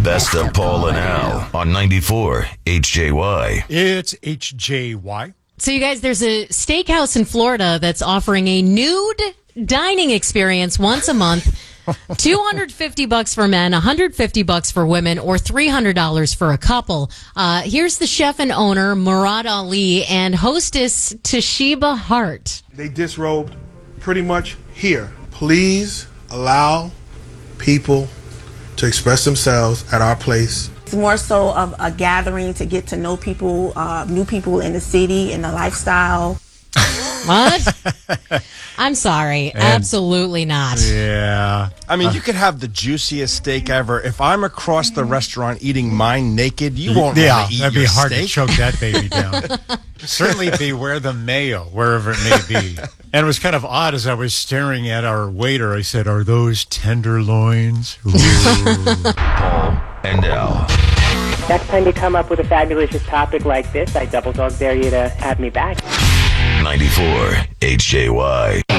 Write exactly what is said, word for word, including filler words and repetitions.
best of Paul and Al on ninety-four H J Y. It's H J Y. So, you guys, there's a steakhouse in Florida that's offering a nude dining experience once a month. two hundred fifty bucks for men, one hundred fifty bucks for women, or three hundred dollars for a couple. Uh, here's the chef and owner, Murad Ali, and hostess Toshiba Hart. They disrobed pretty much here. Please allow people to express themselves at our place. It's more so of a gathering to get to know people, uh, new people in the city and the lifestyle. What? I'm sorry. And absolutely not. Yeah. I mean, uh, you could have the juiciest steak ever. If I'm across the restaurant eating mine naked, you won't yeah, want to eat that'd your be hard steak. to choke that baby down. Certainly beware the mayo, wherever it may be. And it was kind of odd as I was staring at our waiter. I said, "Are those tenderloins?" Paul and Al. Next time you come up with a fabulous topic like this, I double dog dare you to have me back. ninety-four H J Y.